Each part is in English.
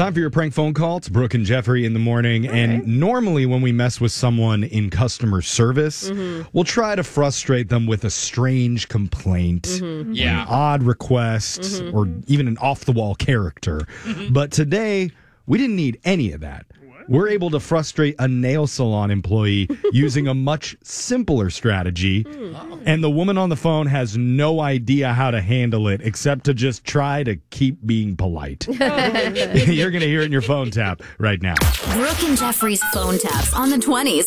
Time for your prank phone call. It's Brooke and Jeffrey in the morning. Okay. And normally when we mess with someone in customer service, we'll try to frustrate them with a strange complaint, an odd request, or even an off-the-wall character. But today, we didn't need any of that. We're able to frustrate a nail salon employee using a much simpler strategy. And the woman on the phone has no idea how to handle it except to just try to keep being polite. You're going to hear it in your phone tap right now. Brooke and Jeffrey's phone taps on the 20s.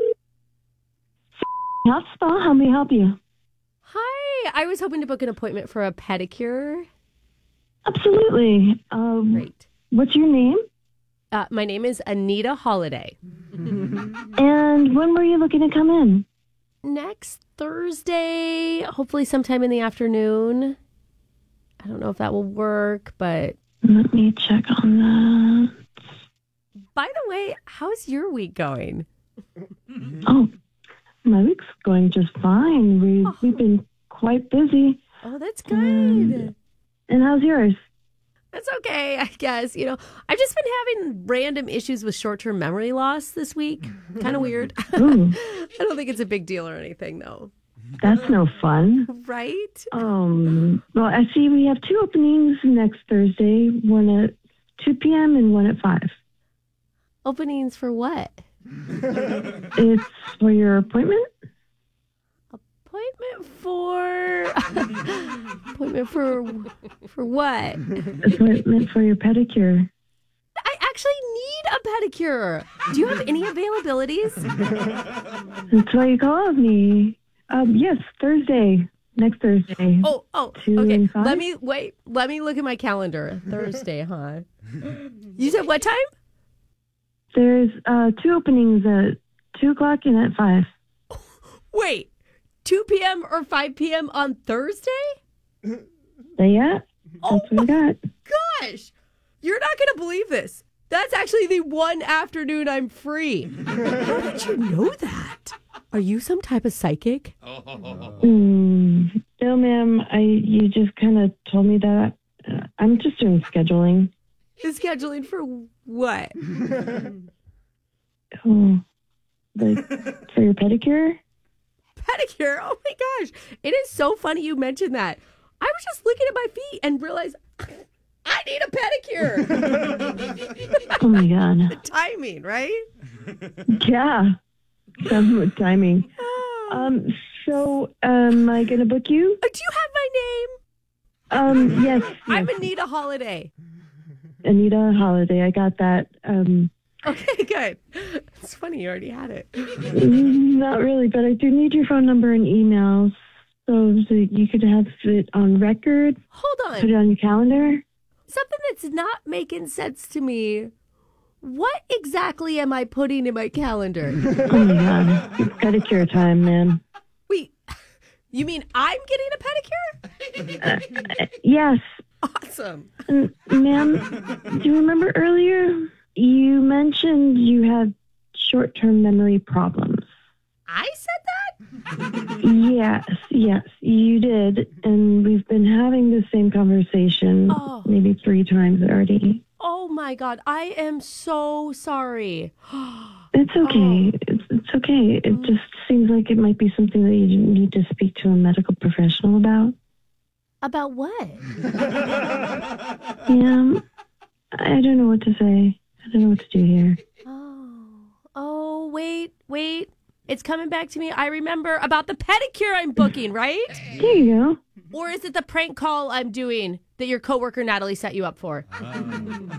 Not spa. How may I help you? Hi, I was hoping to book an appointment for a pedicure. Absolutely. Great. What's your name? My name is Anita Holiday. And when were you looking to come in? Next Thursday, hopefully sometime in the afternoon. I don't know if that will work, but... Let me check on that. By the way, how's your week going? Oh, my week's going just fine. We've been quite busy. Oh, that's good. And how's yours? That's okay, I guess. I've just been having random issues with short-term memory loss this week. Kind of weird. Ooh, I don't think it's a big deal or anything, though. that's no fun. Right? Well, I see we have 2 openings next Thursday, one at 2 p.m. and one at 5. Openings for what? It's for your appointment? Appointment for what? Appointment for your pedicure. I actually need a pedicure. Do you have any availabilities? That's why you called me. Yes, Thursday. Next Thursday. Oh, 2 okay. and 5? Let me look at my calendar. Thursday, huh? You said what time? There's 2 openings at 2 o'clock and at 5. Wait, 2 p.m. or 5 p.m. on Thursday? Yeah, that's what I got. Gosh, you're not going to believe this. That's actually the one afternoon I'm free. How did you know that? Are you some type of psychic? No, ma'am. You just kind of told me that. I'm just doing scheduling. Scheduling for what? Oh, like for your pedicure? Pedicure? Oh my gosh. It is so funny you mentioned that. I was just looking at my feet and realized I need a pedicure. Oh my god. Timing, right? Yeah. Some timing. So, am I gonna book you? Do you have my name? Yes. I'm yes. Anita Holiday. Anita Holiday. I got that. Okay, good. It's funny you already had it. Not really, but I do need your phone number and email so that you could have it on record. Hold Put it on. on your calendar. Something that's not making sense to me. What exactly am I putting in my calendar? Oh my god. It's pedicure time, man. Wait, you mean I'm getting a pedicure? Yes. Awesome. Ma'am, do you remember earlier you mentioned you had short-term memory problems? I said that? Yes, you did. And we've been having the same conversation maybe 3 times already. Oh my God, I am so sorry. It's okay. It's okay. It just seems like it might be something that you need to speak to a medical professional about. About what? Yeah, I don't know what to say. I don't know what to do here. Oh, wait. It's coming back to me. I remember about the pedicure I'm booking, right? There you go. Or is it the prank call I'm doing that your coworker Natalie set you up for?